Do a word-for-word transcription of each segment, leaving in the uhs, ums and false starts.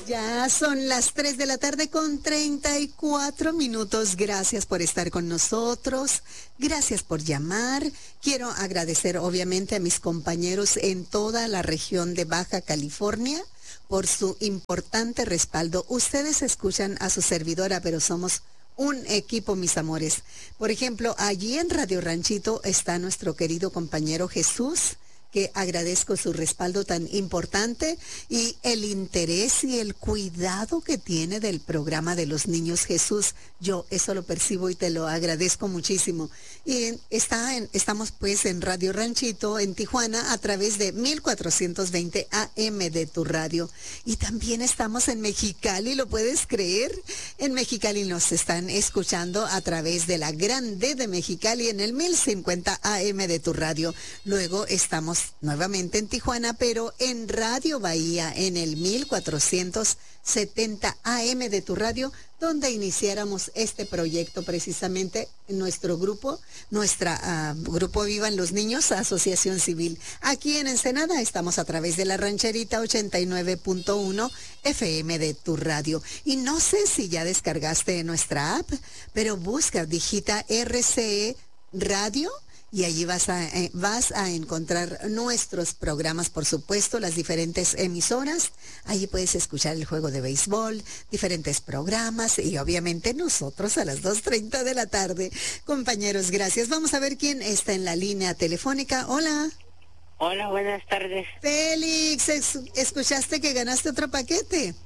Ya son las tres de la tarde con treinta y cuatro minutos. Gracias por estar con nosotros. Gracias por llamar. Quiero agradecer obviamente a mis compañeros en toda la región de Baja California por su importante respaldo. Ustedes escuchan a su servidora, pero somos un equipo, mis amores. Por ejemplo, allí en Radio Ranchito está nuestro querido compañero Jesús, que agradezco su respaldo tan importante y el interés y el cuidado que tiene del programa de los niños. Jesús, yo eso lo percibo y te lo agradezco muchísimo. Y está en, estamos pues en Radio Ranchito en Tijuana a través de mil cuatrocientos veinte A M de tu radio. Y también estamos en Mexicali, ¿lo puedes creer? En Mexicali nos están escuchando a través de la Grande de Mexicali en el mil cincuenta A M de tu radio. Luego estamos nuevamente en Tijuana, pero en Radio Bahía en el mil cuatrocientos setenta A M de tu radio, donde iniciáramos este proyecto precisamente en nuestro grupo, nuestra uh, Grupo Vivan los Niños, Asociación Civil. Aquí en Ensenada estamos a través de la Rancherita ochenta y nueve punto uno F M de tu radio. Y no sé si ya descargaste nuestra app, pero busca, digita R C E Radio, y allí vas a, eh, vas a encontrar nuestros programas, por supuesto, las diferentes emisoras. Allí puedes escuchar el juego de béisbol, diferentes programas y obviamente nosotros a las dos treinta de la tarde. Compañeros, gracias. Vamos a ver quién está en la línea telefónica. Hola. Hola, buenas tardes. Félix, es, ¿escuchaste que ganaste otro paquete?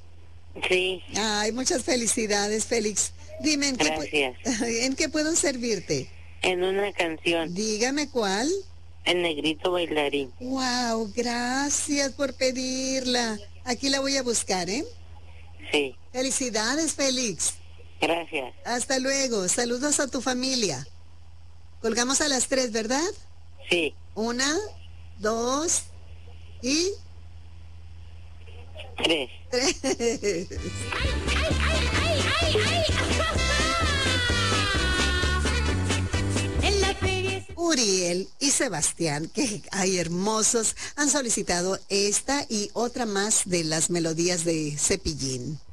Sí. Ay, muchas felicidades, Félix. Dime, ¿en qué, Gracias. ¿en qué puedo servirte? En una canción. Dígame cuál. El Negrito Bailarín. Wow, gracias por pedirla. Aquí la voy a buscar, ¿eh? Sí. Felicidades, Félix. Gracias. Hasta luego. Saludos a tu familia. Colgamos a las tres, ¿verdad? Sí. Una, dos y Tres. tres. Uriel y Sebastián, que hay hermosos, han solicitado esta y otra más de las melodías de Cepillín.